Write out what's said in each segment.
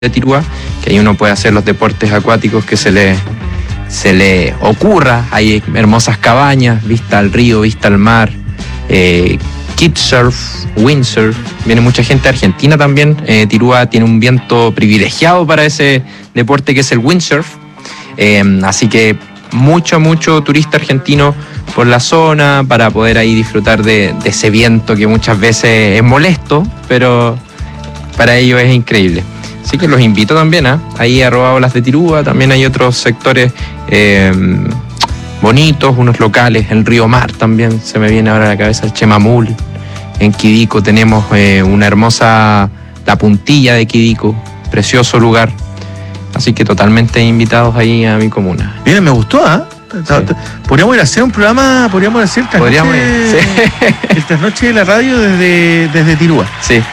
de Tirúa, que ahí uno puede hacer los deportes acuáticos que se le ocurra. Hay hermosas cabañas, vista al río, vista al mar, kitesurf, windsurf. Viene mucha gente de Argentina también. Tirúa tiene un viento privilegiado para ese deporte que es el windsurf. Así que mucho turista argentino por la zona para poder ahí disfrutar de ese viento que muchas veces es molesto, pero para ellos es increíble. Así que los invito también, ahí a Olas de Tirúa. También hay otros sectores bonitos, unos locales. El Río Mar también se me viene ahora a la cabeza, el Chemamul. En Quidico tenemos una hermosa, la Puntilla de Quidico, precioso lugar. Así que totalmente invitados ahí a mi comuna. Bien, me gustó, Sí. Podríamos ir a hacer un programa, podríamos hacer el trasnoche de la radio desde Tirúa. Sí.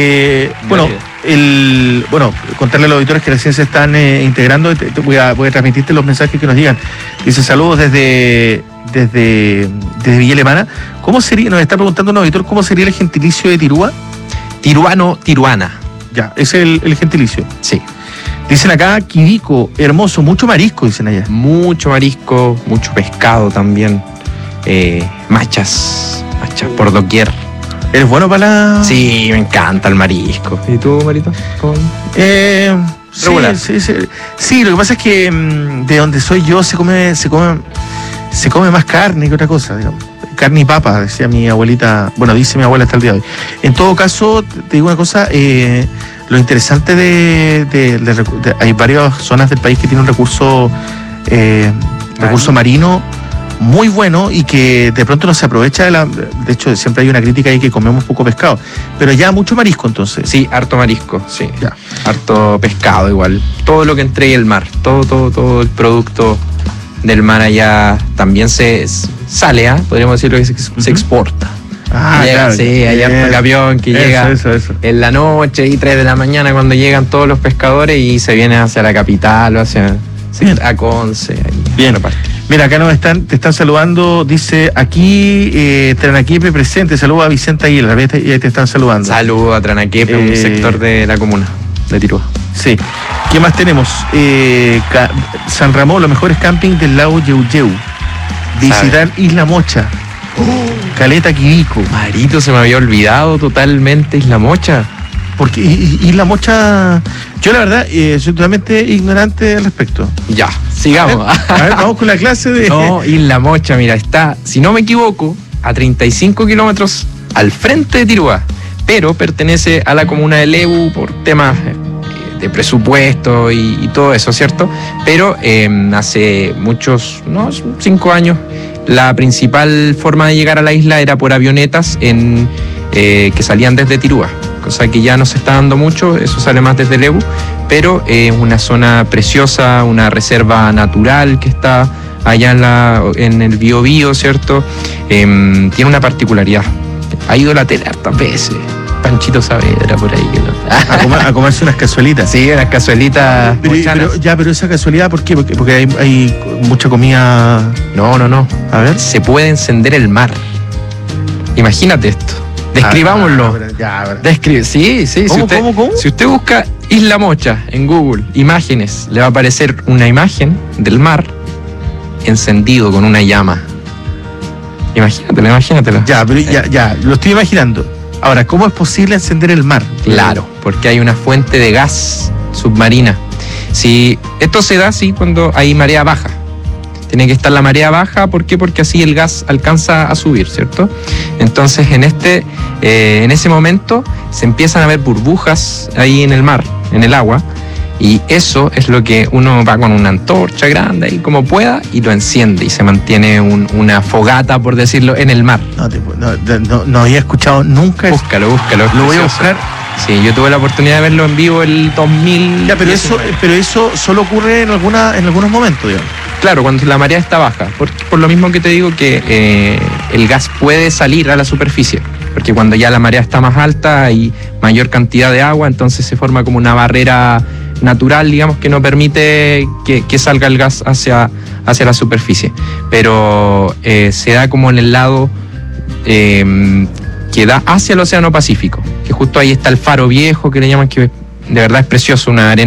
Contarle a los auditores que recién se están integrando, voy a transmitirte los mensajes que nos llegan. Dice saludos desde Villa Alemana. ¿Cómo sería? Nos está preguntando un auditor, ¿cómo sería el gentilicio de Tirúa? Tiruano, tiruana. Ya, ese es el gentilicio. Sí. Dicen acá, Quidico, hermoso, mucho marisco, dicen allá. Mucho marisco, mucho pescado también. Machas por doquier. ¿Eres bueno para la...? Sí, me encanta el marisco. ¿Y tú, Marito? ¿Cómo? Regular. Sí, lo que pasa es que de donde soy yo se come más carne que otra cosa, digamos. Carne y papa, decía mi abuelita, dice mi abuela hasta el día de hoy. En todo caso, te digo una cosa, lo interesante hay varias zonas del país que tienen un recurso marino muy bueno y que de pronto no se aprovecha de hecho, siempre hay una crítica ahí que comemos poco pescado, pero ya mucho marisco entonces. Sí, harto marisco, sí. Ya. Harto pescado igual. Todo lo que entregue el mar, todo el producto del mar allá también se sale, podríamos decirlo que se exporta. Llega, claro, sí, hay harto camión que llega en la noche y 3 de la mañana cuando llegan todos los pescadores y se vienen hacia la capital o hacia Conce. Bien, mira, acá te están saludando, dice aquí Tranaquepe presente, saludos a Vicente Aguilar, ya te están saludando. Saludos a Tranaquepe, un sector de la comuna de Tirúa. Sí. ¿Qué más tenemos? San Ramón, los mejores campings del lago Yeuyeu. Visitar Isla Mocha. Caleta Quidico. Marito, se me había olvidado totalmente Isla Mocha. Porque Isla Mocha, yo la verdad soy totalmente ignorante al respecto. Ya, sigamos. A ver, vamos con la clase de... No, Isla Mocha, mira, está, si no me equivoco, a 35 kilómetros al frente de Tirúa, pero pertenece a la comuna de Lebu por temas de presupuesto y todo eso, ¿cierto? Pero hace 5 años, la principal forma de llegar a la isla era por avionetas que salían desde Tirúa, cosa que ya no se está dando mucho, eso sale más desde Lebu, pero es una zona preciosa, una reserva natural que está allá en el Biobío, ¿cierto? Tiene una particularidad, ha ido la tele hartas veces. Panchito Saavedra por ahí que no. A comerse unas cazuelitas. Sí, unas cazuelitas. Pero esa casualidad, ¿por qué? Porque hay mucha comida. No. A ver. Se puede encender el mar. Imagínate esto. Describámoslo. Sí. ¿Cómo? Si usted busca Isla Mocha en Google, imágenes, le va a aparecer una imagen del mar encendido con una llama. Imagínatelo. Ya, lo estoy imaginando. Ahora, ¿cómo es posible encender el mar? Claro, porque hay una fuente de gas submarina. Si esto se da así cuando hay marea baja. Tiene que estar la marea baja, ¿por qué? Porque así el gas alcanza a subir, ¿cierto? Entonces, en ese momento se empiezan a ver burbujas ahí en el mar, en el agua, y eso es lo que uno va con una antorcha grande ahí como pueda y lo enciende y se mantiene una fogata, por decirlo, en el mar. No había escuchado nunca. Búscalo. Lo voy a buscar. Sí, yo tuve la oportunidad de verlo en vivo el 2000. Ya, pero eso solo ocurre en algunos momentos, digamos. Claro, cuando la marea está baja. Por lo mismo que te digo que el gas puede salir a la superficie. Porque cuando ya la marea está más alta hay mayor cantidad de agua, entonces se forma como una barrera natural, digamos, que no permite que salga el gas hacia la superficie. Pero se da como en el lado que da hacia el Océano Pacífico, que justo ahí está el faro viejo, que le llaman, que de verdad es precioso, una arena